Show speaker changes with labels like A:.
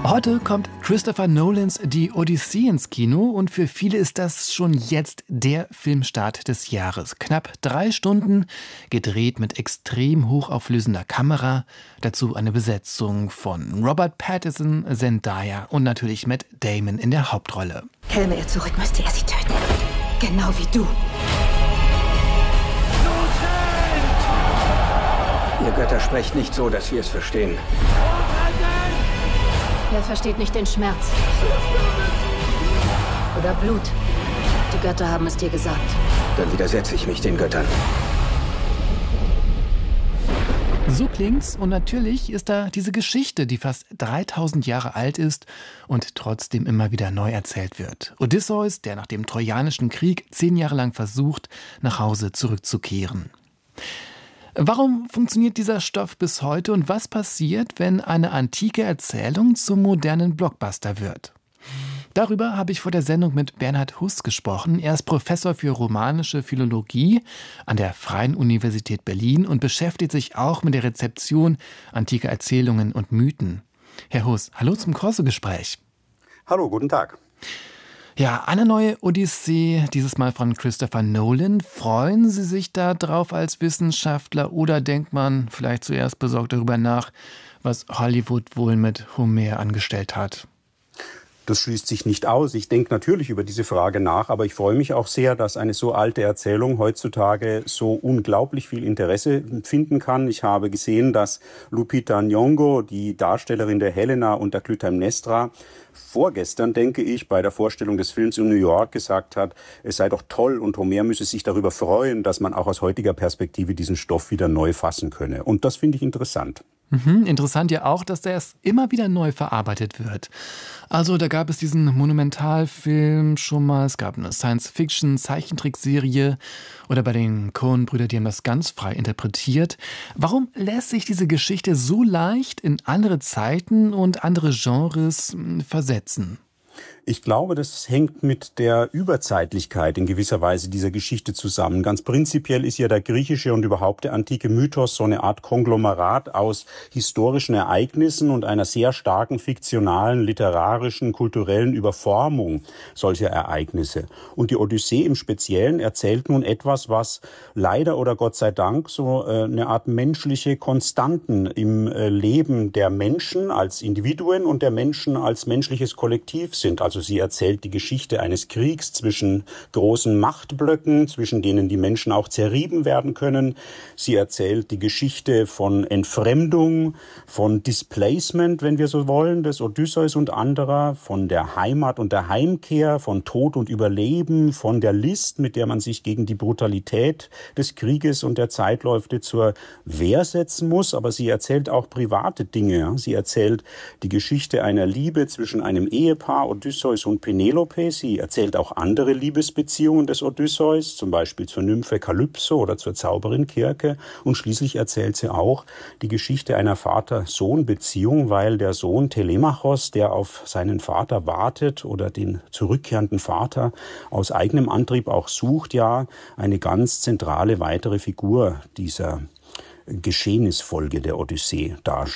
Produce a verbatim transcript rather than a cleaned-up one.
A: Heute kommt Christopher Nolans Die Odyssee ins Kino und für viele ist das schon jetzt der Filmstart des Jahres. Knapp drei Stunden, gedreht mit extrem hochauflösender Kamera, dazu eine Besetzung von Robert Pattinson, Zendaya und natürlich Matt Damon in der Hauptrolle.
B: Käme er zurück, müsste er sie töten. Genau wie du.
C: Ihr Götter sprecht nicht so, dass wir es verstehen.
B: Er versteht nicht den Schmerz. Oder Blut. Die Götter haben es dir gesagt.
C: Dann widersetze ich mich den Göttern.
A: So klingt's und natürlich ist da diese Geschichte, die fast dreitausend Jahre alt ist und trotzdem immer wieder neu erzählt wird. Odysseus, der nach dem Trojanischen Krieg zehn Jahre lang versucht, nach Hause zurückzukehren. Warum funktioniert dieser Stoff bis heute und was passiert, wenn eine antike Erzählung zum modernen Blockbuster wird? Darüber habe ich vor der Sendung mit Bernhard Huss gesprochen. Er ist Professor für romanische Philologie an der Freien Universität Berlin und beschäftigt sich auch mit der Rezeption antiker Erzählungen und Mythen. Herr Huss, hallo zum Corso-Gespräch.
D: Hallo, guten Tag.
A: Ja, eine neue Odyssee, dieses Mal von Christopher Nolan. Freuen Sie sich da drauf als Wissenschaftler oder denkt man vielleicht zuerst besorgt darüber nach, was Hollywood wohl mit Homer angestellt hat?
D: Das schließt sich nicht aus. Ich denke natürlich über diese Frage nach, aber ich freue mich auch sehr, dass eine so alte Erzählung heutzutage so unglaublich viel Interesse finden kann. Ich habe gesehen, dass Lupita Nyong'o, die Darstellerin der Helena und der Clytemnestra, vorgestern, denke ich, bei der Vorstellung des Films in New York gesagt hat, es sei doch toll und Homer müsse sich darüber freuen, dass man auch aus heutiger Perspektive diesen Stoff wieder neu fassen könne. Und das finde ich interessant.
A: Mhm, interessant ja auch, dass der immer wieder neu verarbeitet wird. Also da gab es diesen Monumentalfilm schon mal, es gab eine Science-Fiction-Zeichentrickserie oder bei den Coen-Brüdern, die haben das ganz frei interpretiert. Warum lässt sich diese Geschichte so leicht in andere Zeiten und andere Genres versetzen?
D: Ich glaube, das hängt mit der Überzeitlichkeit in gewisser Weise dieser Geschichte zusammen. Ganz prinzipiell ist ja der griechische und überhaupt der antike Mythos so eine Art Konglomerat aus historischen Ereignissen und einer sehr starken fiktionalen, literarischen, kulturellen Überformung solcher Ereignisse. Und die Odyssee im Speziellen erzählt nun etwas, was leider oder Gott sei Dank so eine Art menschliche Konstanten im Leben der Menschen als Individuen und der Menschen als menschliches Kollektiv sind. Also sie erzählt die Geschichte eines Kriegs zwischen großen Machtblöcken, zwischen denen die Menschen auch zerrieben werden können. Sie erzählt die Geschichte von Entfremdung, von Displacement, wenn wir so wollen, des Odysseus und anderer, von der Heimat und der Heimkehr, von Tod und Überleben, von der List, mit der man sich gegen die Brutalität des Krieges und der Zeitläufe zur Wehr setzen muss. Aber sie erzählt auch private Dinge. Sie erzählt die Geschichte einer Liebe zwischen einem Ehepaar, Odysseus und Penelope. Sie erzählt auch andere Liebesbeziehungen des Odysseus, zum Beispiel zur Nymphe Kalypso oder zur Zauberin Kirke. Und schließlich erzählt sie auch die Geschichte einer Vater-Sohn-Beziehung, weil der Sohn Telemachos, der auf seinen Vater wartet oder den zurückkehrenden Vater aus eigenem Antrieb auch sucht, ja eine ganz zentrale weitere Figur dieser Geschehnisfolge der Odyssee darstellt.